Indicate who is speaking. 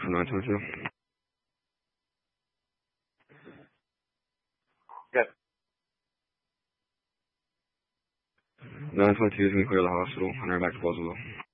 Speaker 1: from 922.
Speaker 2: Good.
Speaker 1: 922 is going to clear the hospital. I'm right back to Buzzville.